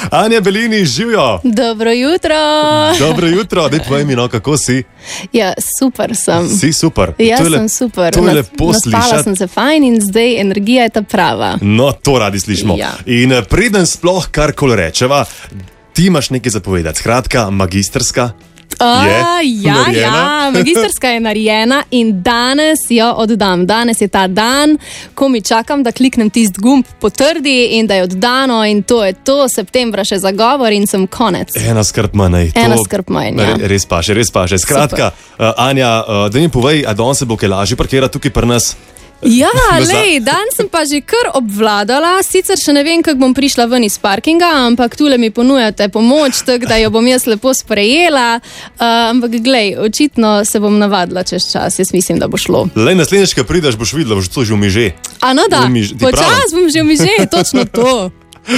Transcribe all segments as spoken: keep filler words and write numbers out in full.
Anja Belini, živijo. Dobro jutro. Dobro jutro, daj povej mi, no, kako si? Ja, super sem. Si super. Jaz sem super. To je lepo slišati. Naspala sem se fajn in zdaj energija je ta prava. No, to radi slišimo. Ja. In preden sploh karkoli rečeva, ti imaš nekaj zapovedati. Skratka, magistrska. A, je ja, narejena. ja, magistrska je narejena in danes jo oddam. Danes je ta dan, ko mi čakam, da kliknem tist gumb potrdi in da je oddano in to je to, septembra še zagovor in sem konec. Ena skrb manj. Ena skrb manj, ja. Res paše, res paše. Skratka, uh, Anja, uh, da mi povej, a danes se bo kaj lažje parkirati tukaj pri nas? Ja, lej, dan sem pa že kar obvladala, sicer še ne vem, kako bom prišla ven iz parkinga, ampak tule mi ponujate pomoč, tako da jo bom jaz lepo sprejela, uh, ampak glej, očitno se bom navadila čez čas, jaz mislim, da bo šlo. Lej, naslednjič, ko prideš, boš videla, boš to že v miže. A no da, počas bom že v miže, točno to.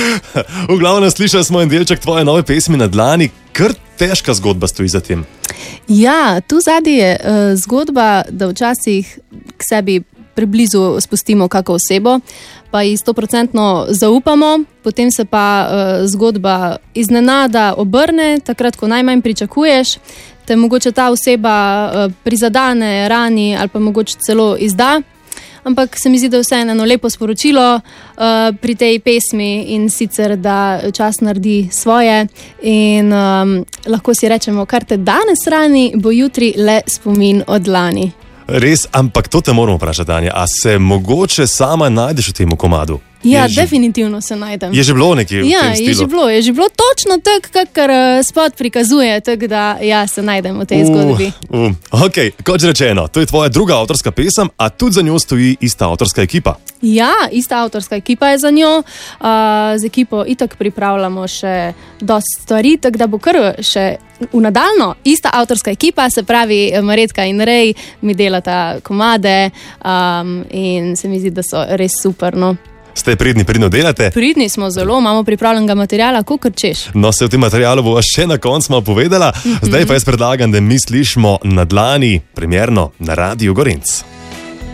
V glavnem, slišali smo en delček tvoje nove pesmi Na dlani, kar težka zgodba stoji za tem. Ja, tu zadnji je uh, zgodba, da včasih k sebi preblizu spustimo kako osebo, pa ji stoprocentno zaupamo, potem se pa uh, zgodba iznenada obrne, takrat, ko najmanj pričakuješ, te mogoče ta oseba uh, prizadane, rani ali pa mogoče celo izda. Ampak se mi zdi, da je vseeno eno lepo sporočilo uh, pri tej pesmi in sicer, da čas naredi svoje in um, lahko si rečemo, kar te danes rani, bo jutri le spomin od lani. Res, ampak to te moramo vprašati, Anja, a se mogoče sama najdeš v tem komadu? Ja, je definitivno se najdem. Je že bilo nekje v ja, tem stilu? Ja, je že bilo, je že bilo točno tako, kakor uh, spot prikazuje, tako da ja, se najdem v tej uh, zgodbi. Uh, ok, kot rečeno, to je tvoja druga avtorska pesem, a tudi za njo stoji ista avtorska ekipa. Ja, ista avtorska ekipa je za njo, uh, z ekipo itak pripravljamo še dosti stvari, tako da bo kar še v nadaljno ista avtorska ekipa, se pravi Marjetka in Rej, mi delata komade um, in se mi zdi, da so res super, no. Ste pridni, pridno delate? Pridni smo zelo, imamo pripravljenega materijala, kakor češ. No, se v tem materialu bova še na koncu malo povedala, mm-hmm. Zdaj pa jaz predlagam, da mi slišimo Na dlani, premierno na Radiu Gorenc.